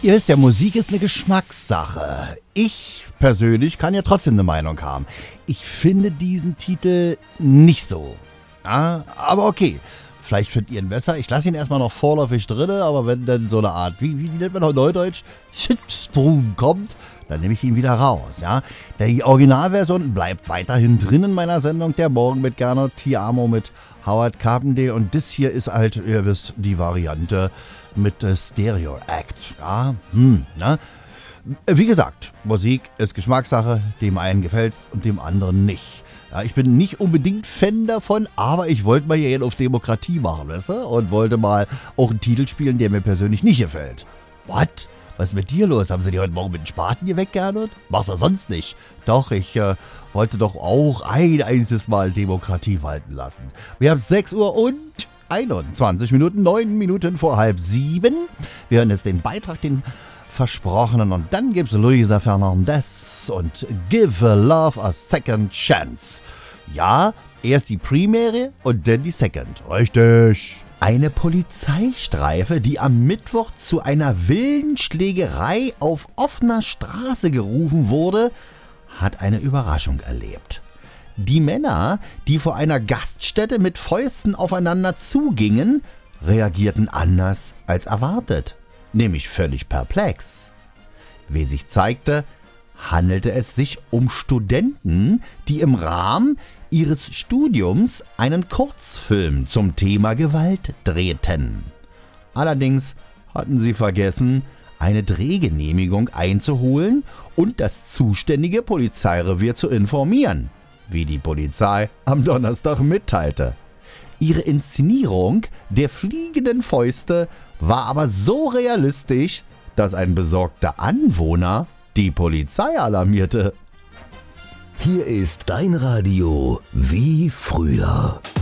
Ihr wisst ja, Musik ist eine Geschmackssache. Ich persönlich kann ja trotzdem eine Meinung haben. Ich finde diesen Titel nicht so. Ja, aber okay, vielleicht findet ihr ihn besser. Ich lasse ihn erstmal noch vorläufig drin, aber wenn dann so eine Art, wie nennt man auf Neudeutsch, Shitstorm kommt, dann nehme ich ihn wieder raus. Ja? Die Originalversion bleibt weiterhin drin in meiner Sendung. Der Morgen mit Gernot, Ti Amo mit Howard Carpendale. Und das hier ist halt, ihr wisst, die Variante mit Stereo Act. Ja? Ne? Wie gesagt, Musik ist Geschmackssache. Dem einen gefällt's und dem anderen nicht. Ja, ich bin nicht unbedingt Fan davon, aber ich wollte mal hier auf Demokratie machen, weißt du? Und wollte mal auch einen Titel spielen, der mir persönlich nicht gefällt. What? Was ist mit dir los? Haben sie dir heute Morgen mit dem Spaten geweckt, Gernot? Machst du sonst nicht. Doch, ich wollte doch auch ein einziges Mal Demokratie walten lassen. Wir haben 6 Uhr und 21 Minuten, 9 Minuten vor 6:30. Wir hören jetzt den Beitrag, den versprochenen, und dann gibt's Luisa Fernandez und Give a Love a Second Chance. Ja, erst die Premiere und dann die Second. Richtig. Eine Polizeistreife, die am Mittwoch zu einer wilden Schlägerei auf offener Straße gerufen wurde, hat eine Überraschung erlebt. Die Männer, die vor einer Gaststätte mit Fäusten aufeinander zugingen, reagierten anders als erwartet, nämlich völlig perplex. Wie sich zeigte, handelte es sich um Studenten, die im Rahmen ihres Studiums einen Kurzfilm zum Thema Gewalt drehten. Allerdings hatten sie vergessen, eine Drehgenehmigung einzuholen und das zuständige Polizeirevier zu informieren, wie die Polizei am Donnerstag mitteilte. Ihre Inszenierung der fliegenden Fäuste war aber so realistisch, dass ein besorgter Anwohner die Polizei alarmierte. Hier ist dein Radio wie früher.